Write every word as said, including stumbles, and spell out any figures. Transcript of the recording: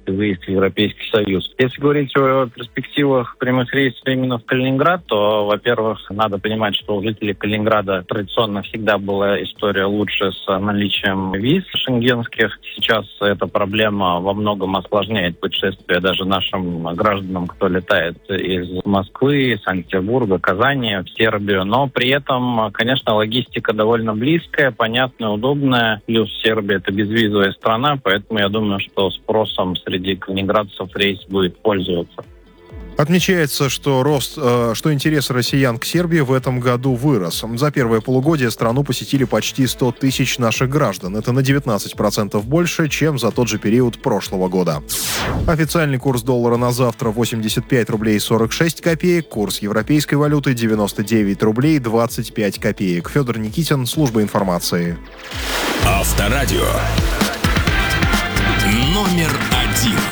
и выезд в Европейский Союз. Если говорить о перспективах прямых рейсов именно в Калининград, то, во-первых, надо понимать, что у жителей Калининграда традиционно всегда была история лучше с наличием виз шенгенских. Сейчас эта проблема во многом осложняет путешествие даже нашим гражданам, кто летает из Москвы, Санкт-Петербурга, Казани, в Сербию. Но при этом, конечно, логистика довольно близкая, понятная, удобная. Плюс Сербия – это безвизовая страна, поэтому я думаю, что спросом среди калининградцев рейс будет пользоваться. Отмечается, что рост, э, что интерес россиян к Сербии в этом году вырос. За первое полугодие страну посетили почти сто тысяч наших граждан. Это на девятнадцать процентов больше, чем за тот же период прошлого года. Официальный курс доллара на завтра восемьдесят пять рублей сорок шесть копеек, курс европейской валюты девяносто девять рублей двадцать пять копеек. Федор Никитин, служба информации. Авторадио. Номер один.